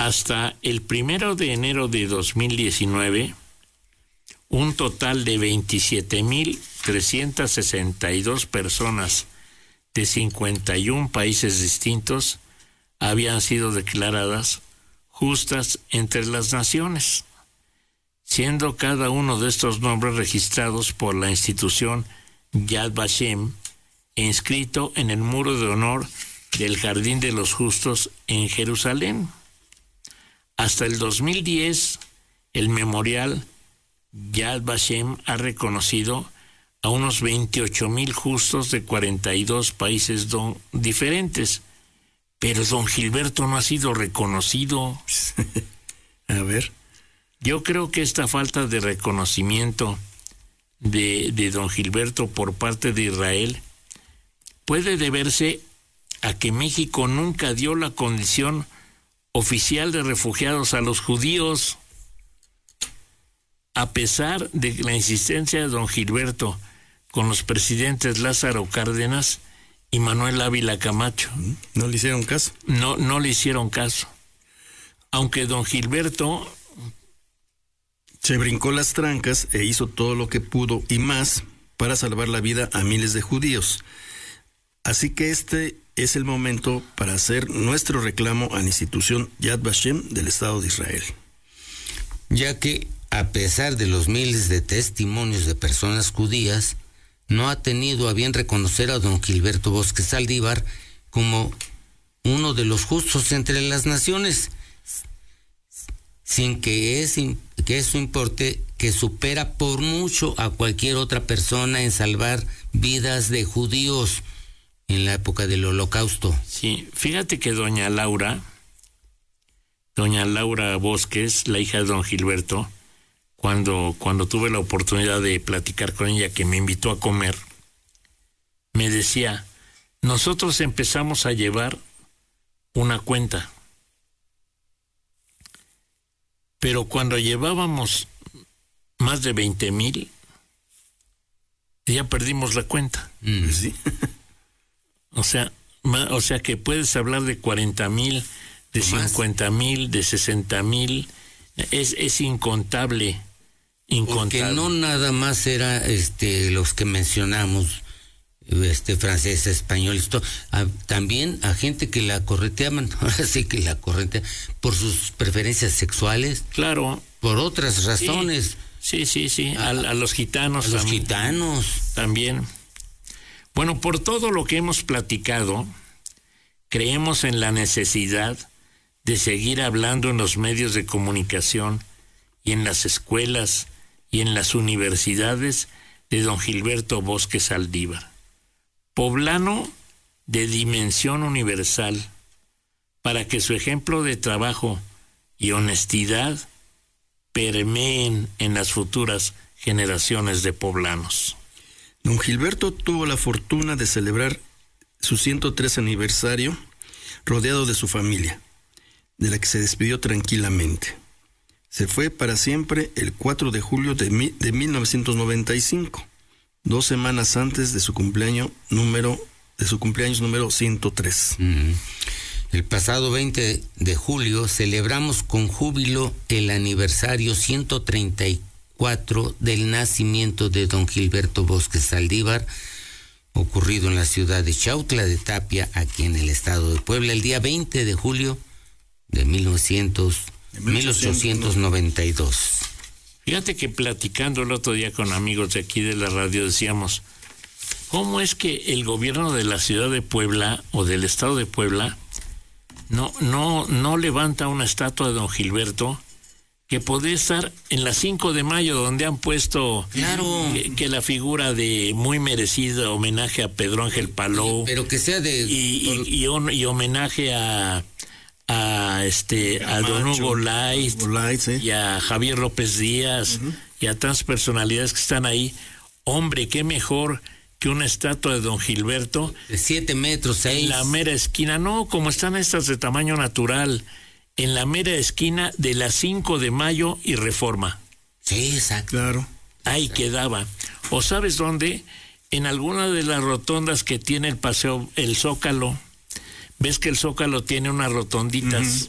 Hasta el 1 de enero de 2019, un total de 27,362 personas de 51 países distintos habían sido declaradas justas entre las naciones, siendo cada uno de estos nombres registrados por la institución Yad Vashem e inscrito en el muro de honor del Jardín de los Justos en Jerusalén. Hasta el 2010, el memorial Yad Vashem ha reconocido a unos 28,000 justos de 42 países diferentes, pero don Gilberto no ha sido reconocido. A ver. Yo creo que esta falta de reconocimiento de don Gilberto por parte de Israel puede deberse a que México nunca dio la condición oficial de refugiados a los judíos, a pesar de la insistencia de don Gilberto con los presidentes Lázaro Cárdenas y Manuel Ávila Camacho. ¿No le hicieron caso? No le hicieron caso. Aunque don Gilberto se brincó las trancas e hizo todo lo que pudo y más para salvar la vida a miles de judíos. Así que este es el momento para hacer nuestro reclamo a la institución Yad Vashem del Estado de Israel. Ya que, a pesar de los miles de testimonios de personas judías, no ha tenido a bien reconocer a don Gilberto Bosque Saldívar como uno de los justos entre las naciones, sin que eso importe que supera por mucho a cualquier otra persona en salvar vidas de judíos en la época del Holocausto. Sí, fíjate que doña Laura Bosques, la hija de don Gilberto, cuando tuve la oportunidad de platicar con ella, que me invitó a comer, me decía, nosotros empezamos a llevar una cuenta, pero cuando llevábamos más de 20,000, ya perdimos la cuenta. Sí. O sea que puedes hablar de 40,000, de 50,000, de 60,000, es incontable. Porque no nada más era los que mencionamos, francés, español, esto, también a gente que la correteaban, ahora sí que la correteaban por sus preferencias sexuales. Claro. Por otras razones. Sí. A los gitanos. A los gitanos. También. Bueno, por todo lo que hemos platicado, creemos en la necesidad de seguir hablando en los medios de comunicación y en las escuelas y en las universidades de don Gilberto Bosque Saldívar, poblano de dimensión universal, para que su ejemplo de trabajo y honestidad permeen en las futuras generaciones de poblanos. Don Gilberto tuvo la fortuna de celebrar su 103 aniversario rodeado de su familia, de la que se despidió tranquilamente. Se fue para siempre el 4 de julio de 1995, 2 semanas antes de su cumpleaños número 103. El pasado 20 de julio celebramos con júbilo el aniversario 134 del nacimiento de don Gilberto Bosque Saldívar, ocurrido en la ciudad de Chautla de Tapia, aquí en el estado de Puebla, el día 20 de julio de 1892. Fíjate que platicando el otro día con amigos de aquí de la radio decíamos, ¿cómo es que el gobierno de la ciudad de Puebla o del estado de Puebla no levanta una estatua de don Gilberto que podría estar en la 5 de mayo, donde han puesto que la figura de muy merecido homenaje a Pedro Ángel Palou, pero que sea y homenaje a don Hugo Light, y a Javier López Díaz, y a tantas personalidades que están ahí. Hombre, qué mejor que una estatua de don Gilberto de 7 metros 6 en la mera esquina, no como están estas de tamaño natural, en la mera esquina de la 5 de mayo y Reforma. Sí, exacto. Claro. Ahí quedaba. ¿O sabes dónde? En alguna de las rotondas que tiene el paseo, el Zócalo. Ves que el Zócalo tiene unas rotonditas